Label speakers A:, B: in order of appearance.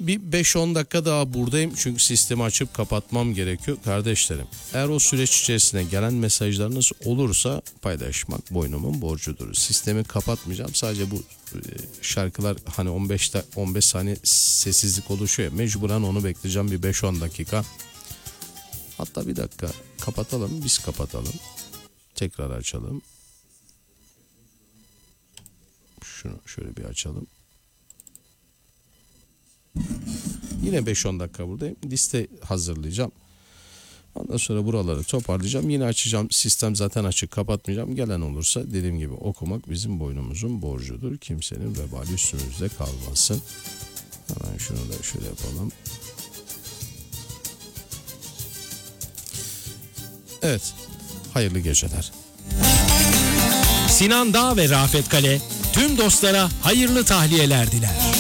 A: bir 5-10 dakika daha buradayım. Çünkü sistemi açıp kapatmam gerekiyor. Kardeşlerim, eğer o süreç içerisinde gelen mesajlarınız olursa paylaşmak boynumun borcudur. Sistemi kapatmayacağım. Sadece bu şarkılar hani 15 saniye sessizlik oluşuyor. Mecburen onu bekleyeceğim bir 5-10 dakika. Hatta bir dakika kapatalım, biz kapatalım. Tekrar açalım. Şunu şöyle bir açalım. Yine 5-10 dakika buradayım. Liste hazırlayacağım. Ondan sonra buraları toparlayacağım. Yine açacağım. Sistem zaten açık, kapatmayacağım. Gelen olursa dediğim gibi okumak bizim boynumuzun borcudur. Kimsenin vebali üstümüzde kalmasın. Hemen şunu da şöyle yapalım. Evet. Hayırlı geceler.
B: Sinan Dağ ve Rafet Kale tüm dostlara hayırlı tahliyeler diler.